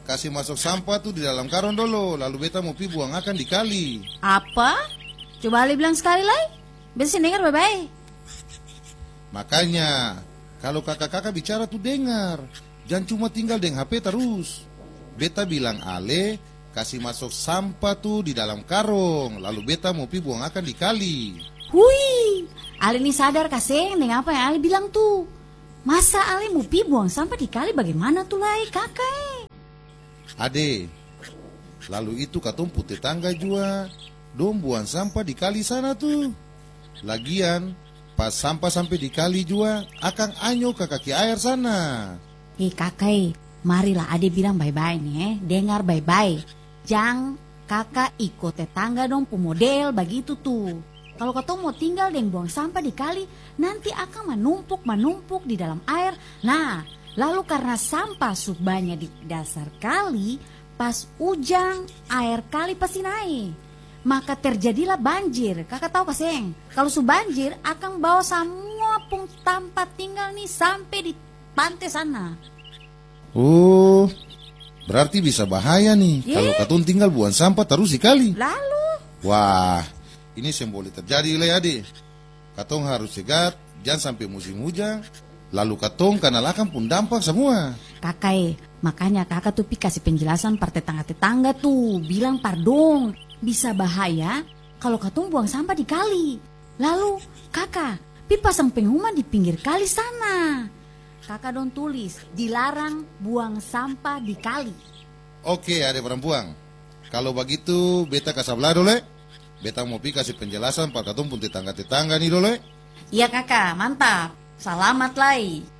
kasih masuk sampah tuh di dalam karung dulu, lalu beta mau pi buang akan di kali. Apa? Coba Ali bilang sekali lagi. Beta dengar baik-baik. Makanya, kalau kakak-kakak bicara tuh dengar. Jangan cuma tinggal dengan HP terus. Beta bilang Ale, kasih masuk sampah tuh di dalam karung, lalu beta mau pi buang akan di kali. Hui, Ali ini sadar kaseng dengan apa yang Ali bilang tuh. Masa Ali mau pi buang sampah di kali bagaimana tuh lai kakak? Ade, lalu itu katong putih tangga juga, dong buang sampah di kali sana tuh. Lagian, pas sampah sampai di kali juga, akan anyo ke kaki air sana. Kakak, marilah Ade bilang baik-baik nih, dengar baik-baik. Jangan kakak ikut tetangga dong pemodel begitu tuh. Kalau katong mau tinggal dan buang sampah di kali, nanti akan menumpuk di dalam air. Nah, lalu karena sampah subanya di dasar kali, pas hujan air kali pasti naik. Maka terjadilah banjir. Kakak tahu kaseng, kalau banjir akan bawa semua pung tempat tinggal nih sampai di pantai sana. Oh, berarti bisa bahaya nih kalau katong tinggal buang sampah terus di kali. Lalu? Wah, ini yang boleh terjadi le Ade. Katong harus cegat, jangan sampai musim hujan. Lalu katong kanalakan pun dampak semua. Kakak, makanya kakak tuh kasih penjelasan par tetangga-tetangga tuh. Bilang pardon, bisa bahaya kalau katong buang sampah di kali. Lalu kakak, pasang pengumuman di pinggir kali sana. Kakak dong tulis, dilarang buang sampah di kali. Oke, Ade perempuan. Kalau begitu, beta kasabla dole. Beta mau kasih penjelasan par katong pun tetangga-tetangga nih dole. Iya kakak, mantap. Selamat lai.